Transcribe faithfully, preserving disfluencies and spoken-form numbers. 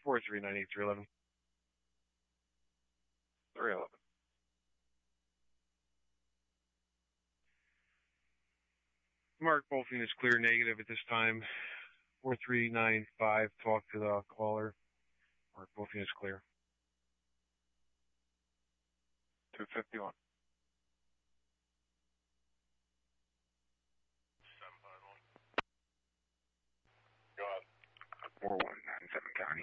four three nine eight three eleven. three eleven. Mark Bolton is clear negative at this time. four three nine five, talk to the caller. Mark Bolton is clear. two fifty-one. seven five one. Go ahead. four one nine seven, County.